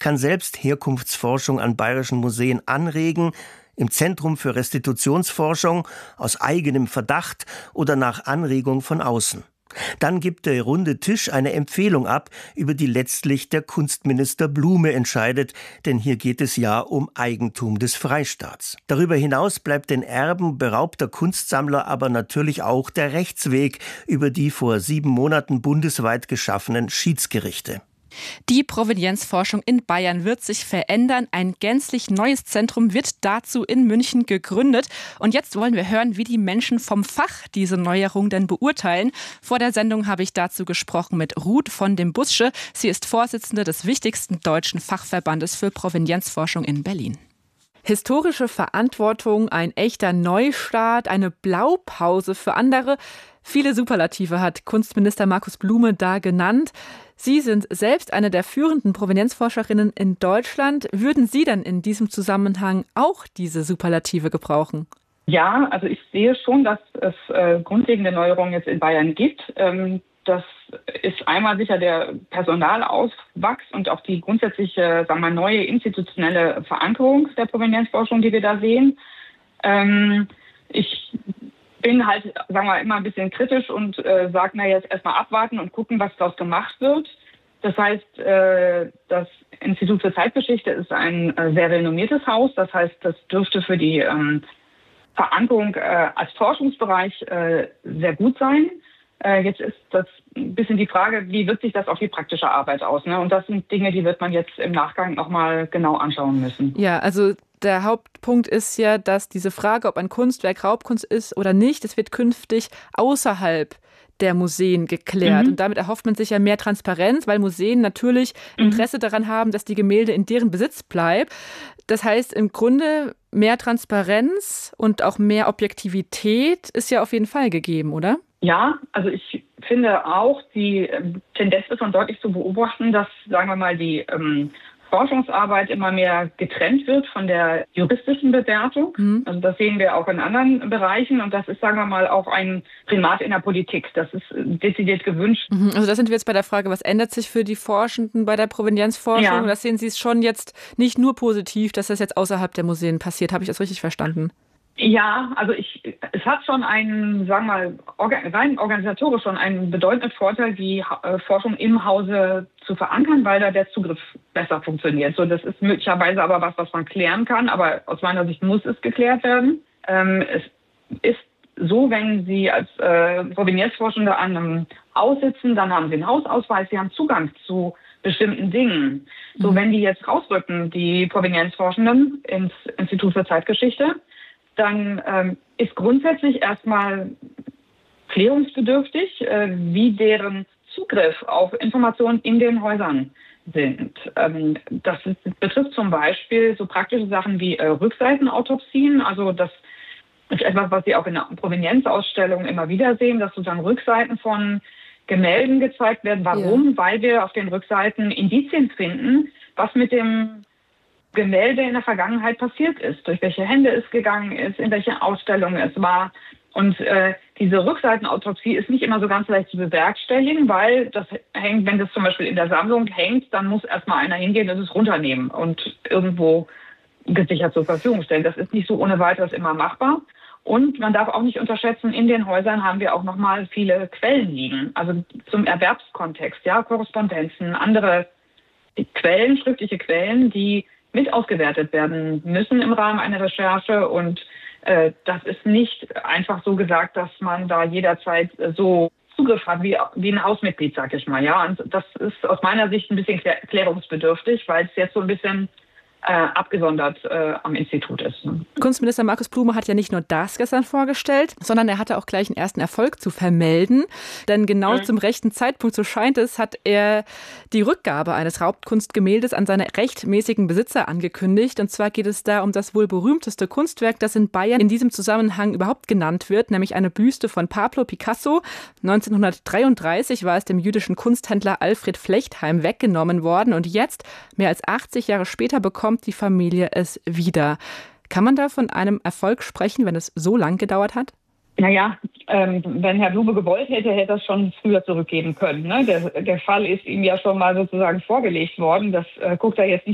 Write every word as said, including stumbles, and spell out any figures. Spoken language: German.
kann selbst Herkunftsforschung an bayerischen Museen anregen, im Zentrum für Restitutionsforschung, aus eigenem Verdacht oder nach Anregung von außen. Dann gibt der runde Tisch eine Empfehlung ab, über die letztlich der Kunstminister Blume entscheidet, denn hier geht es ja um Eigentum des Freistaats. Darüber hinaus bleibt den Erben beraubter Kunstsammler aber natürlich auch der Rechtsweg über die vor sieben Monaten bundesweit geschaffenen Schiedsgerichte. Die Provenienzforschung in Bayern wird sich verändern. Ein gänzlich neues Zentrum wird dazu in München gegründet. Und jetzt wollen wir hören, wie die Menschen vom Fach diese Neuerung denn beurteilen. Vor der Sendung habe ich dazu gesprochen mit Ruth von dem Bussche. Sie ist Vorsitzende des wichtigsten deutschen Fachverbandes für Provenienzforschung in Berlin. Historische Verantwortung, ein echter Neustart, eine Blaupause für andere. Viele Superlative hat Kunstminister Markus Blume da genannt. Sie sind selbst eine der führenden Provenienzforscherinnen in Deutschland. Würden Sie denn in diesem Zusammenhang auch diese Superlative gebrauchen? Ja, also ich sehe schon, dass es äh, grundlegende Neuerungen jetzt in Bayern gibt. Ähm, das ist einmal sicher der Personalauswachs und auch die grundsätzliche, sagen wir mal, neue institutionelle Verankerung der Provenienzforschung, die wir da sehen. Ähm, ich bin halt, sagen wir, immer ein bisschen kritisch und äh, sage, na jetzt erstmal abwarten und gucken, was daraus gemacht wird. Das heißt, äh, das Institut für Zeitgeschichte ist ein äh, sehr renommiertes Haus. Das heißt, das dürfte für die ähm, Verankerung äh, als Forschungsbereich äh, sehr gut sein. Äh, jetzt ist das ein bisschen die Frage, wie wirkt sich das auf die praktische Arbeit aus? Ne? Und das sind Dinge, die wird man jetzt im Nachgang nochmal genau anschauen müssen. Ja, also der Hauptpunkt ist ja, dass diese Frage, ob ein Kunstwerk Raubkunst ist oder nicht, das wird künftig außerhalb der Museen geklärt. Mhm. Und damit erhofft man sich ja mehr Transparenz, weil Museen natürlich Interesse mhm. daran haben, dass die Gemälde in deren Besitz bleiben. Das heißt, im Grunde mehr Transparenz und auch mehr Objektivität ist ja auf jeden Fall gegeben, oder? Ja, also ich finde auch, die Tendenz ist schon deutlich zu beobachten, dass, sagen wir mal, die ähm, Forschungsarbeit immer mehr getrennt wird von der juristischen Bewertung. Mhm. Also das sehen wir auch in anderen Bereichen und das ist, sagen wir mal, auch ein Primat in der Politik. Das ist dezidiert gewünscht. Mhm. Also da sind wir jetzt bei der Frage, was ändert sich für die Forschenden bei der Provenienzforschung? Ja. Das sehen Sie es schon jetzt nicht nur positiv, dass das jetzt außerhalb der Museen passiert. Habe ich das richtig verstanden? Ja, also ich, es hat schon einen, sagen wir mal, organ, rein organisatorisch schon einen bedeutenden Vorteil, die äh, Forschung im Hause zu verankern, weil da der Zugriff besser funktioniert. So, das ist möglicherweise aber was, was man klären kann, aber aus meiner Sicht muss es geklärt werden. Ähm, es ist so, wenn Sie als äh, Provenienzforschende an einem Haus sitzen, dann haben Sie einen Hausausweis, Sie haben Zugang zu bestimmten Dingen. So, mhm. wenn die jetzt rausrücken, die Provenienzforschenden ins Institut für Zeitgeschichte, dann ähm, ist grundsätzlich erstmal klärungsbedürftig, äh, wie deren Zugriff auf Informationen in den Häusern sind. Ähm, das ist, betrifft zum Beispiel so praktische Sachen wie äh, Rückseitenautopsien. Also das ist etwas, was Sie auch in der Provenienzausstellung immer wieder sehen, dass sozusagen Rückseiten von Gemälden gezeigt werden. Warum? Ja. Weil wir auf den Rückseiten Indizien finden, was mit dem Gemälde in der Vergangenheit passiert ist, durch welche Hände es gegangen ist, in welche Ausstellung es war. Und äh, diese Rückseitenautopsie ist nicht immer so ganz leicht zu bewerkstelligen, weil das hängt, wenn das zum Beispiel in der Sammlung hängt, dann muss erstmal einer hingehen und es runternehmen und irgendwo gesichert zur Verfügung stellen. Das ist nicht so ohne weiteres immer machbar. Und man darf auch nicht unterschätzen, in den Häusern haben wir auch nochmal viele Quellen liegen. Also zum Erwerbskontext, ja, Korrespondenzen, andere Quellen, schriftliche Quellen, die mit ausgewertet werden müssen im Rahmen einer Recherche. Und äh, das ist nicht einfach so gesagt, dass man da jederzeit so Zugriff hat wie, wie ein Hausmitglied, sag ich mal. Ja, und das ist aus meiner Sicht ein bisschen klär- klärungsbedürftig, weil es jetzt so ein bisschen äh, abgesondert äh, am Institut ist. Ne? Kunstminister Markus Blume hat ja nicht nur das gestern vorgestellt, sondern er hatte auch gleich einen ersten Erfolg zu vermelden. Denn genau mhm. zum rechten Zeitpunkt, so scheint es, hat er die Rückgabe eines Raubkunstgemäldes an seine rechtmäßigen Besitzer angekündigt. Und zwar geht es da um das wohl berühmteste Kunstwerk, das in Bayern in diesem Zusammenhang überhaupt genannt wird, nämlich eine Büste von Pablo Picasso. neunzehnhundertdreiunddreißig war es dem jüdischen Kunsthändler Alfred Flechtheim weggenommen worden. Und jetzt, mehr als achtzig Jahre später, bekommt die Familie es wieder. Kann man da von einem Erfolg sprechen, wenn es so lang gedauert hat? Naja, ähm, wenn Herr Blume gewollt hätte, hätte er es schon früher zurückgeben können. Ne? Der, der Fall ist ihm ja schon mal sozusagen vorgelegt worden. Das äh, guckt er jetzt nicht